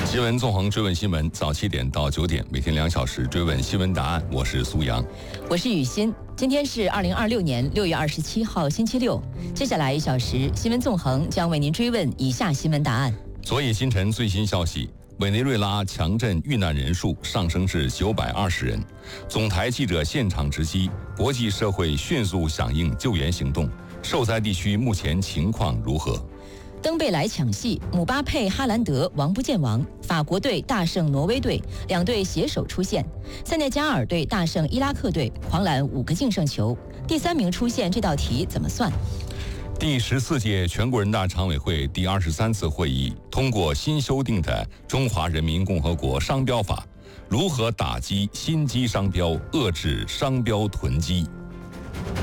新闻纵横追问新闻，早7点到9点，每天2小时追问新闻答案。我是苏阳， 我是雨欣。今天是2026年6月27号，星期六。接下来1小时，新闻纵横将为您追问以下新闻答案。 昨夜星辰最新消息，委内瑞拉强震遇难人数上升至920人。总台记者现场直击，国际社会迅速响应救援行动。受灾地区目前情况如何？ 登贝莱抢戏，姆巴佩、哈兰德王不见王，法国队大胜挪威队，两队携手出线。塞内加尔队大胜伊拉克队，狂揽5个净胜球。第3名出线，这道题怎么算？ 第14届全国人大常委会第23次会议通过新修订的《中华人民共和国商标法》，如何打击心机商标，遏制商标囤积。